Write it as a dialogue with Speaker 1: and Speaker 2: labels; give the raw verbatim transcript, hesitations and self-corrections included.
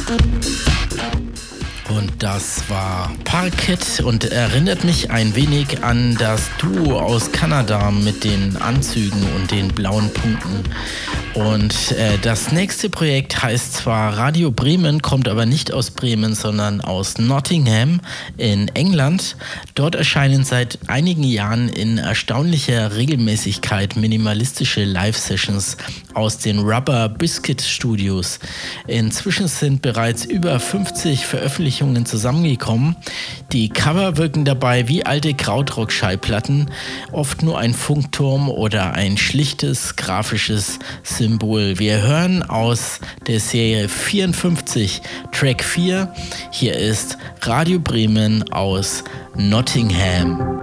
Speaker 1: Und das war Parkett und erinnert mich ein wenig an das Duo aus Kanada mit den Anzügen und den blauen Punkten. Und äh, das nächste Projekt heißt zwar Radio Bremen, kommt aber nicht aus Bremen, sondern aus Nottingham in England. Dort erscheinen seit einigen Jahren in erstaunlicher Regelmäßigkeit minimalistische Live-Sessions aus den Rubber Biscuit Studios. Inzwischen sind bereits über fünfzig Veröffentlichungen zusammengekommen. Die Cover wirken dabei wie alte Krautrock-Schallplatten, oft nur ein Funkturm oder ein schlichtes grafisches Symbol. Wir hören aus der Serie vierundfünfzig Track vier. Hier ist Radio Bremen aus Nottingham.